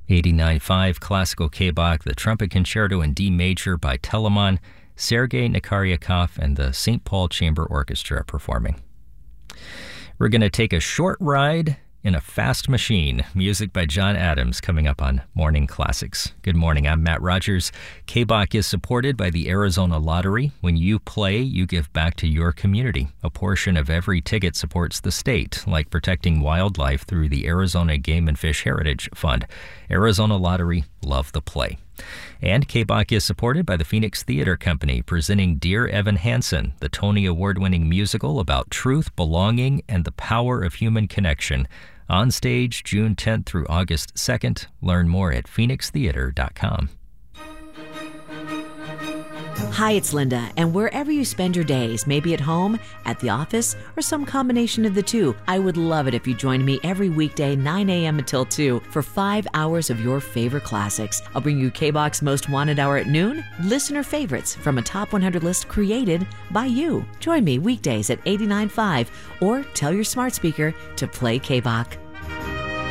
89.5 Classical K-Bach, the Trumpet Concerto in D Major by Telemann, Sergei Nikaryakov, and the St. Paul Chamber Orchestra performing. We're going to take a short ride in a fast machine. Music by John Adams coming up on Morning Classics. Good morning, I'm Matt Rogers. K-Bach is supported by the Arizona Lottery. When you play, you give back to your community. A portion of every ticket supports the state, like protecting wildlife through the Arizona Game and Fish Heritage Fund. Arizona Lottery, love the play. And K-Bach is supported by the Phoenix Theater Company, presenting Dear Evan Hansen, the Tony Award-winning musical about truth, belonging, and the power of human connection. On stage June 10th through August 2nd. Learn more at phoenixtheater.com. Hi, it's Linda, and wherever you spend your days, maybe at home, at the office, or some combination of the two, I would love it if you joined me every weekday 9 a.m. until 2 for 5 hours of your favorite classics. I'll bring you K-Bach's Most Wanted Hour at noon, listener favorites from a top 100 list created by you. Join me weekdays at 89.5 or tell your smart speaker to play K-Bach.